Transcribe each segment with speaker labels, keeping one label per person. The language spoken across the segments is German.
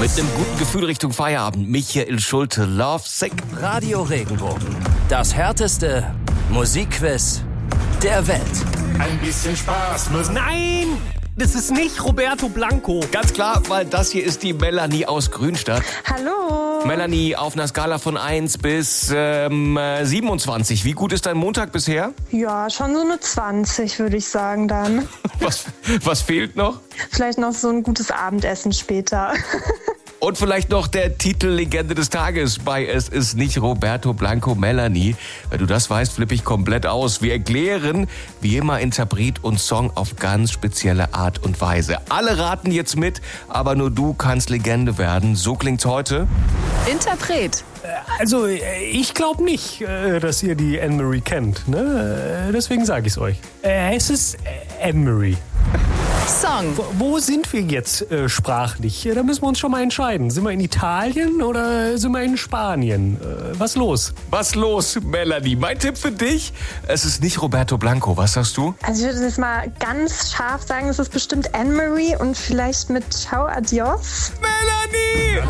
Speaker 1: Mit einem guten Gefühl Richtung Feierabend. Michael Schulte, Love Sick.
Speaker 2: Radio Regenbogen. Das härteste Musikquiz der Welt.
Speaker 3: Ein bisschen Spaß muss.
Speaker 4: Nein, das ist nicht Roberto Blanco.
Speaker 1: Ganz klar, weil das hier ist die Melanie aus Grünstadt.
Speaker 5: Hallo.
Speaker 1: Melanie, auf einer Skala von 1 bis 27. Wie gut ist dein Montag bisher?
Speaker 5: Ja, schon so eine 20, würde ich sagen dann.
Speaker 1: Was fehlt noch?
Speaker 5: Vielleicht noch so ein gutes Abendessen später.
Speaker 1: Und vielleicht noch der Titel Legende des Tages bei Es ist nicht Roberto Blanco, Melanie. Wenn du das weißt, flippe ich komplett aus. Wir erklären, wie immer, Interpret und Song auf ganz spezielle Art und Weise. Alle raten jetzt mit, aber nur du kannst Legende werden. So klingt's heute.
Speaker 6: Interpret.
Speaker 4: Also, ich glaube nicht, dass ihr die Anne-Marie kennt. Ne? Deswegen sage ich es euch. Es ist Anne-Marie.
Speaker 6: Song.
Speaker 4: Wo sind wir jetzt sprachlich? Da müssen wir uns schon mal entscheiden. Sind wir in Italien oder sind wir in Spanien? Was los?
Speaker 1: Was los, Melanie? Mein Tipp für dich, es ist nicht Roberto Blanco. Was sagst du?
Speaker 5: Also ich würde jetzt mal ganz scharf sagen, es ist bestimmt Anne-Marie und vielleicht mit Ciao, Adios.
Speaker 1: Melanie!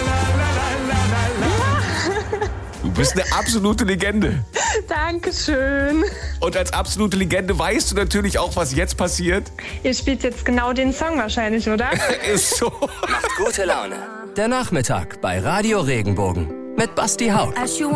Speaker 1: Du bist eine absolute Legende.
Speaker 5: Dankeschön.
Speaker 1: Und als absolute Legende weißt du natürlich auch, was jetzt passiert.
Speaker 5: Ihr spielt jetzt genau den Song wahrscheinlich, oder?
Speaker 1: Ist so.
Speaker 2: Macht gute Laune. Der Nachmittag bei Radio Regenbogen mit Basti Haug.